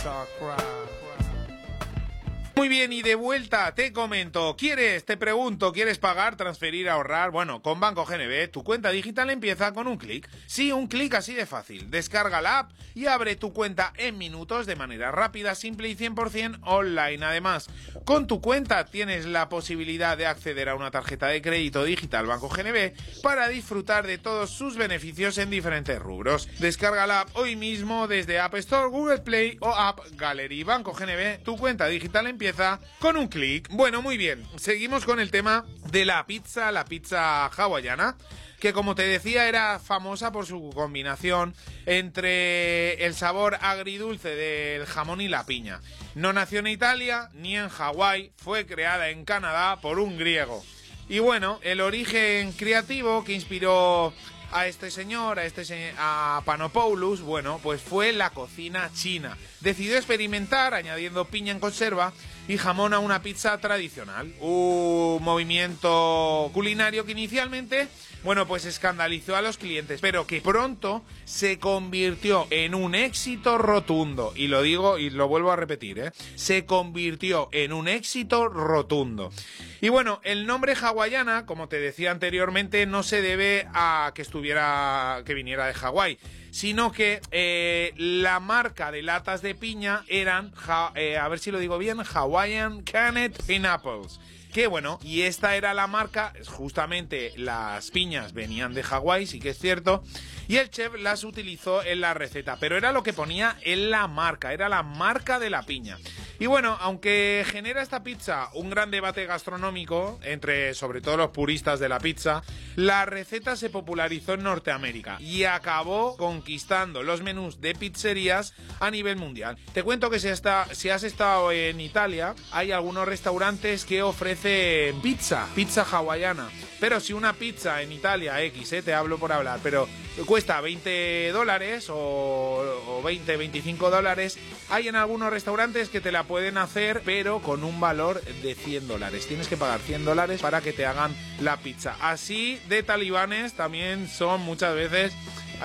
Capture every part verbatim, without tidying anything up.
Muy bien, y de vuelta te comento, ¿quieres, te pregunto, quieres pagar, transferir, ahorrar? Bueno, con Banco G N B tu cuenta digital empieza con un clic. Sí, un clic así de fácil. Descarga la app y abre tu cuenta en minutos de manera rápida, simple y cien por cien online. Además, con tu cuenta tienes la posibilidad de acceder a una tarjeta de crédito digital Banco G N B para disfrutar de todos sus beneficios en diferentes rubros. Descarga la app hoy mismo desde App Store, Google Play o App Gallery. Banco G N B, tu cuenta digital empieza con un clic. Bueno, muy bien, seguimos con el tema de la pizza, la pizza hawaiana, que como te decía era famosa por su combinación entre el sabor agridulce del jamón y la piña. No nació en Italia ni en Hawái, fue creada en Canadá por un griego. Y bueno, el origen creativo que inspiró a este señor, a este se a Panopoulos, bueno, pues fue la cocina china. Decidió experimentar añadiendo piña en conserva y jamón a una pizza tradicional. Un movimiento culinario que inicialmente, bueno, pues escandalizó a los clientes, pero que pronto se convirtió en un éxito rotundo. Y lo digo y lo vuelvo a repetir, ¿eh? Se convirtió en un éxito rotundo. Y bueno, el nombre hawaiana, como te decía anteriormente, no se debe a que estuviera, que viniera de Hawái, sino que eh, la marca de latas de piña eran, eh, a ver si lo digo bien, Hawaiian Canned Pineapples. Que bueno, y esta era la marca, justamente las piñas venían de Hawái, sí que es cierto, y el chef las utilizó en la receta, pero era lo que ponía en la marca, era la marca de la piña. Y bueno, aunque genera esta pizza un gran debate gastronómico entre sobre todo los puristas de la pizza, la receta se popularizó en Norteamérica y acabó conquistando los menús de pizzerías a nivel mundial. Te cuento que si, está, si has estado en Italia, hay algunos restaurantes que ofrecen pizza, pizza hawaiana. Pero si una pizza en Italia, X, eh, te hablo por hablar, pero cuesta veinte dólares o, o veinte, veinticinco dólares, hay en algunos restaurantes que te la pueden hacer, pero con un valor de cien dólares. Tienes que pagar cien dólares para que te hagan la pizza. Así de talibanes también son muchas veces.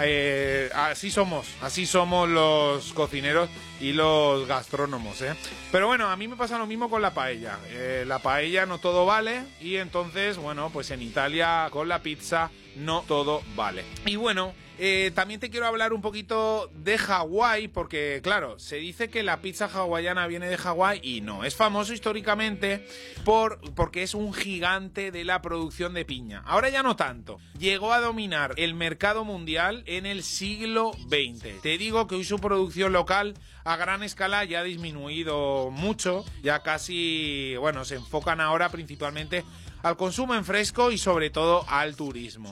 Eh, así somos, así somos los cocineros y los gastrónomos, ¿eh? Pero bueno, a mí me pasa lo mismo con la paella. Eh, la paella no todo vale y entonces, bueno, pues en Italia con la pizza no todo vale. Y bueno, eh, también te quiero hablar un poquito de Hawái, porque claro, se dice que la pizza hawaiana viene de Hawái y no, es famoso históricamente por, porque es un gigante de la producción de piña. Ahora ya no tanto, llegó a dominar el mercado mundial en el siglo veinte. Te digo que hoy su producción local a gran escala ya ha disminuido mucho, ya casi, bueno, se enfocan ahora principalmente al consumo en fresco y sobre todo al turismo.